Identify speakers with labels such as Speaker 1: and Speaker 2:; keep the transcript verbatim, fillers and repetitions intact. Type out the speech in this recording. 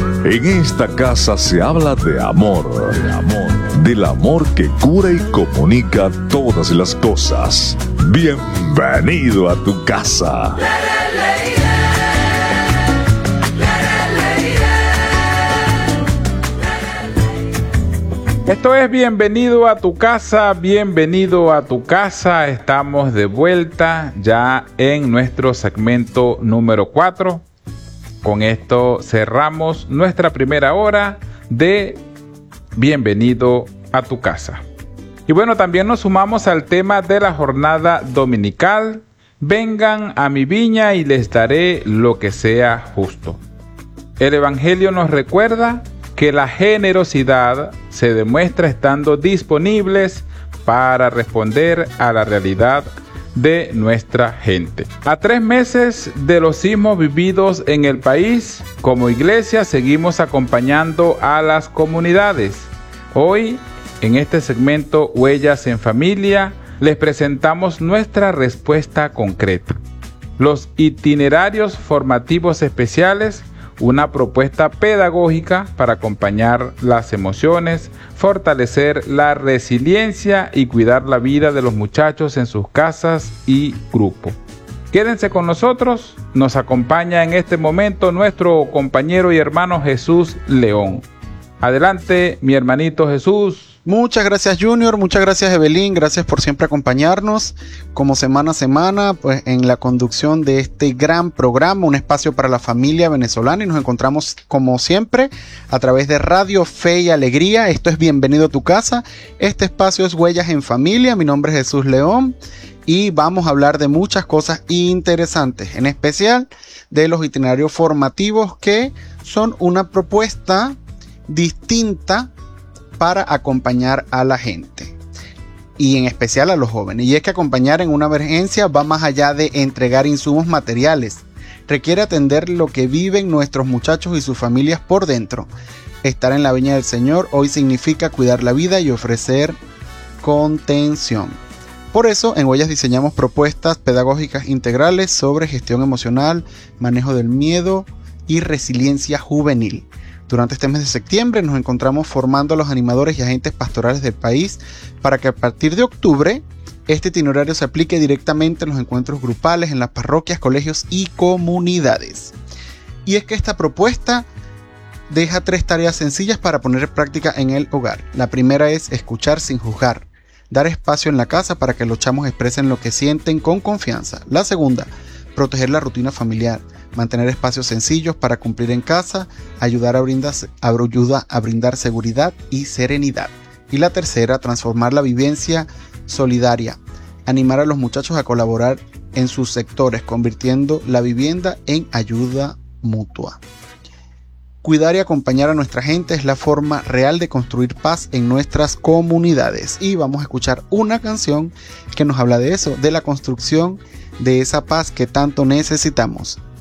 Speaker 1: En esta casa se habla de amor, de amor, del amor que cura y comunica todas las cosas. Bienvenido a tu casa.
Speaker 2: Esto es Bienvenido a tu casa, bienvenido a tu casa. Estamos de vuelta ya en nuestro segmento número cuatro. Con esto cerramos nuestra primera hora de Bienvenido a tu casa. Y bueno, también nos sumamos al tema de la jornada dominical. Vengan a mi viña y les daré lo que sea justo. El Evangelio nos recuerda que la generosidad se demuestra estando disponibles para responder a la realidad de nuestra gente. A tres meses de los sismos vividos en el país, como iglesia seguimos acompañando a las comunidades. Hoy, en este segmento Huellas en Familia, les presentamos nuestra respuesta concreta. Los itinerarios formativos especiales, una propuesta pedagógica para acompañar las emociones, fortalecer la resiliencia y cuidar la vida de los muchachos en sus casas y grupo. Quédense con nosotros, nos acompaña en este momento nuestro compañero y hermano Jesús León. Adelante, mi hermanito Jesús.
Speaker 3: Muchas gracias, Junior, muchas gracias, Evelyn, gracias por siempre acompañarnos como semana a semana pues en la conducción de este gran programa, un espacio para la familia venezolana, y nos encontramos como siempre a través de Radio Fe y Alegría. Esto es Bienvenido a tu casa, este espacio es Huellas en Familia, mi nombre es Jesús León y vamos a hablar de muchas cosas interesantes, en especial de los itinerarios formativos que son una propuesta distinta para acompañar a la gente y en especial a los jóvenes. Y es que acompañar en una emergencia va más allá de entregar insumos materiales. Requiere atender lo que viven nuestros muchachos y sus familias por dentro. Estar en la viña del Señor hoy significa cuidar la vida y ofrecer contención. Por eso en Huellas diseñamos propuestas pedagógicas integrales sobre gestión emocional, manejo del miedo y resiliencia juvenil. Durante este mes de septiembre nos encontramos formando a los animadores y agentes pastorales del país para que a partir de octubre este itinerario se aplique directamente en los encuentros grupales, en las parroquias, colegios y comunidades. Y es que esta propuesta deja tres tareas sencillas para poner en práctica en el hogar. La primera es escuchar sin juzgar, dar espacio en la casa para que los chamos expresen lo que sienten con confianza. La segunda, proteger la rutina familiar, mantener espacios sencillos para cumplir en casa, ayudar a brindar, ayuda a brindar seguridad y serenidad. Y la tercera, transformar la vivencia solidaria, animar a los muchachos a colaborar en sus sectores, convirtiendo la vivienda en ayuda mutua. Cuidar y acompañar a nuestra gente es la forma real de construir paz en nuestras comunidades. Y vamos a escuchar una canción que nos habla de eso, de la construcción de esa paz que tanto necesitamos.